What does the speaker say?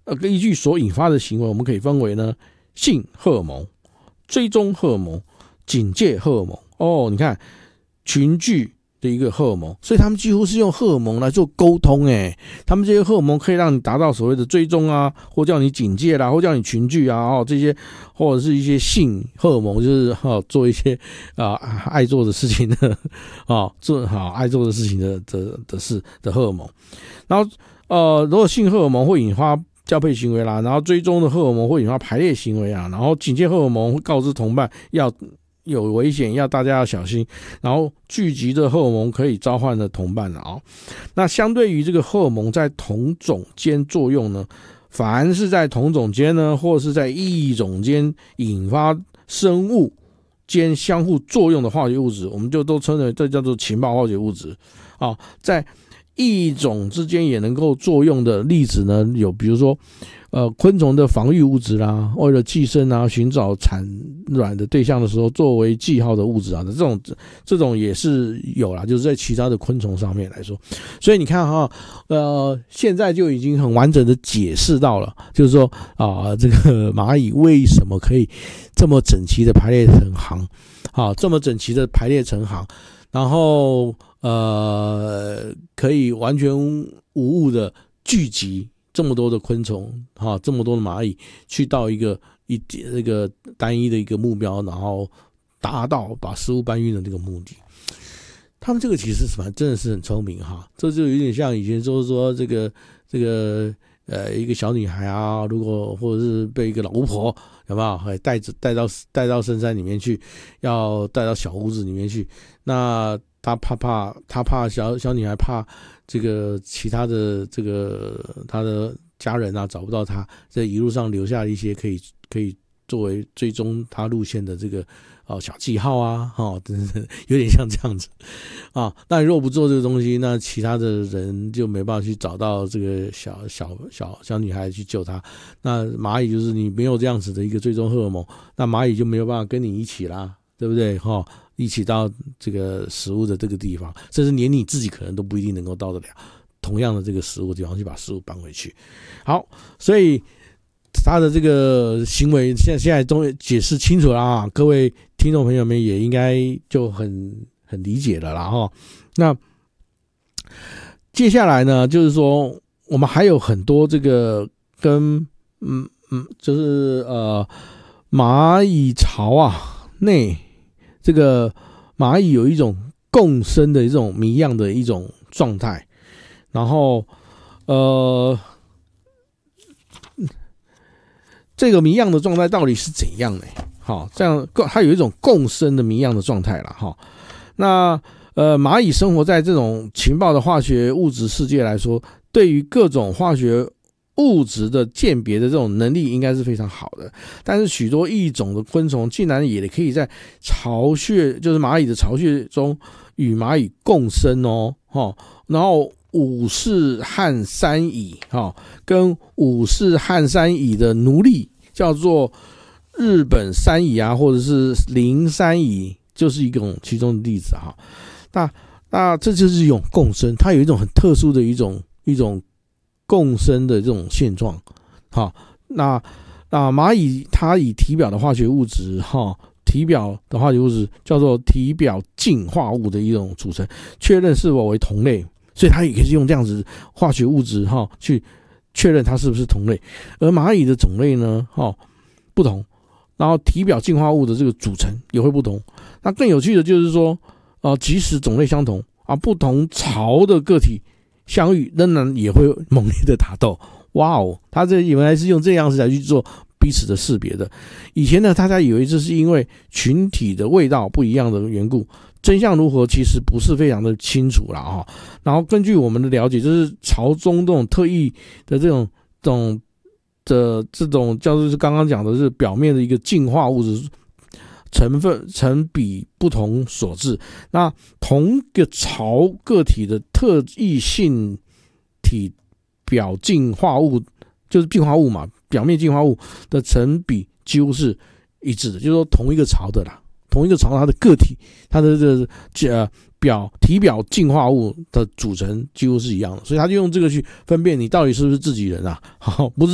依据所引发的行为，我们可以分为呢性荷尔蒙、追踪荷尔蒙、警戒荷尔蒙。你看群聚的一个荷尔蒙，所以他们几乎是用荷尔蒙来做沟通。他们这些荷尔蒙可以让你达到所谓的追踪啊，或叫你警戒啦，或叫你群聚啊，这些或者是一些性荷尔蒙，就是做一些爱做的事情的做好爱做的事情的荷尔蒙。然后如果性荷尔蒙会引发交配行为啦，然后追踪的荷尔蒙会引发排列行为啊，然后警戒荷尔蒙会告知同伴要有危险，大家要小心，然后聚集的荷尔蒙可以召唤的同伴那相对于这个荷尔蒙在同种间作用呢，凡是在同种间呢，或是在异种间引发生物间相互作用的化学物质，我们就都称为这叫做情报化学物质在异种之间也能够作用的例子呢，有比如说昆虫的防御物质啦，为了寄生啊，寻找产卵的对象的时候作为记号的物质啊，这种也是有啦，就是在其他的昆虫上面来说。所以你看现在就已经很完整的解释到了，就是说这个蚂蚁为什么可以这么整齐的排列成行这么整齐的排列成行，然后可以完全无误的聚集这么多的昆虫这么多的蚂蚁去到一个单一的一个目标，然后达到把食物搬运的这个目的。他们这个其实真的是很聪明这就有点像以前就是说这个一个小女孩啊，如果或者是被一个老巫婆有没有带到深山里面去，要带到小屋子里面去，那她怕小女孩怕这个其他的这个她的家人啊找不到她，在一路上留下一些可以作为追踪她路线的这个小记号啊有点像这样子那你如果不做这个东西，那其他的人就没办法去找到这个小女孩去救她。那蚂蚁就是你没有这样子的一个追踪荷尔蒙，那蚂蚁就没有办法跟你一起啦，对不对一起到这个食物的这个地方，甚至连你自己可能都不一定能够到得了同样的这个食物地方去把食物搬回去。好，所以他的这个行为现在终于解释清楚了各位听众朋友们也应该就很理解了啦那接下来呢，就是说我们还有很多这个跟就是蚂蚁巢内这个蚂蚁有一种共生的一种谜样的一种状态，然后这个谜样的状态到底是怎样呢？这样它有一种共生的谜样的状态啦那蚂蚁生活在这种情报的化学物质世界来说，对于各种化学物质的鉴别的这种能力应该是非常好的，但是许多异种的昆虫竟然也可以在巢穴，就是蚂蚁的巢穴中与蚂蚁共生然后武士汉山蚁跟武士汉山蚁的奴隶叫做日本山蚁或者是林山蚁，就是一种其中的例子那这就是一种共生，它有一种很特殊的一种共生的这种现状那蚂蚁它以体表的化学物质体表的化学物质叫做体表净化物的一种组成，确认是否为同类，所以它也可以用这样子化学物质去确认它是不是同类。而蚂蚁的种类呢不同，然后体表净化物的这个组成也会不同。那更有趣的就是说即使种类相同不同巢的个体相遇仍然也会猛烈的打斗。他这原来是用这样子来去做彼此的识别的。以前呢，大家以为这是因为群体的味道不一样的缘故，真相如何其实不是非常的清楚啦然后根据我们的了解，就是巢中这种特异的这种叫做是刚刚讲的是表面的一个净化物质成分成比不同所致。那同个巢个体的特异性体表净化物，就是净化物嘛，表面净化物的成比几乎是一致的，就是说同一个巢的啦，同一个巢它的个体，它的体表净化物的组成几乎是一样的，所以他就用这个去分辨你到底是不是自己人不是